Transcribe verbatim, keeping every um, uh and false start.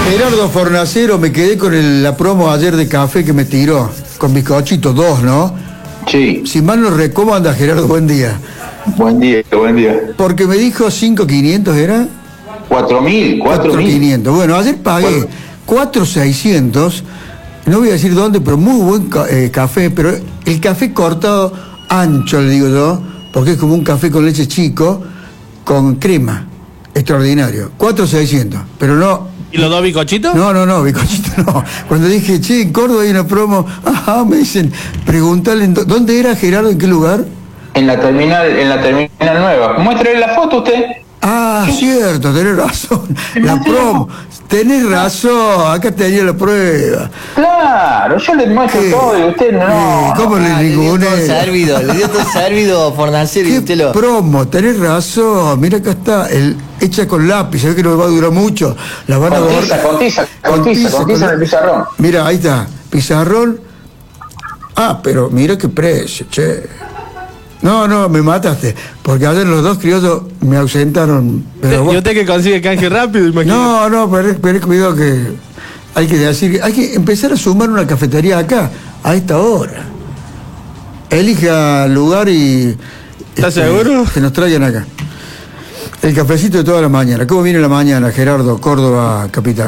Gerardo Fornacero, me quedé con el, la promo ayer de café que me tiró, con bizcochito dos, ¿no? Sí. Si mal no recuerdo, ¿cómo anda, Gerardo? Buen día. Buen día, buen día. Porque me dijo cinco mil quinientos, ¿era? cuatro mil, cuatro mil. quinientos. Bueno, ayer pagué cuatro mil seiscientos, no voy a decir dónde, pero muy buen ca eh, café, pero el café cortado ancho, le digo yo, porque es como un café con leche chico, con crema, extraordinario. cuatro mil seiscientos, pero no... ¿Y los dos bizcochitos? No, no, no, bizcochito no. Cuando dije, che, en Córdoba hay una promo, ajá, me dicen, preguntale, ¿dónde era, Gerardo? ¿En qué lugar? En la terminal, en la terminal nueva. Muéstrele la foto usted. Ah, cierto, tenés razón. La promo, tenés razón, acá tenía la prueba. Claro, yo le muestro ¿Qué? todo y usted no. Eh, ¿Cómo Ah, le le dio ningune? todo servido, le dio todo servido Fornacero y ¿Qué usted lo... promo? Tenés razón, mira acá está, el, hecha con lápiz, se ve que no va a durar mucho. La van a Con tiza, borrar. con tiza, con Con tiza, tiza, con tiza con en el la- pizarrón. Mira, ahí está, pizarrón. Ah, pero mira qué precio, che. No, no, me mataste, porque ayer los dos criollos me ausentaron. Pero ¿Y bueno. usted que consigue canje rápido, imagínate? No, no, pero, pero cuidado que hay que decir, hay que empezar a sumar una cafetería acá, a esta hora. Elija lugar y... ¿Estás este, seguro? Que nos traigan acá. El cafecito de toda la mañana. ¿Cómo viene la mañana, Gerardo, Córdoba, capital?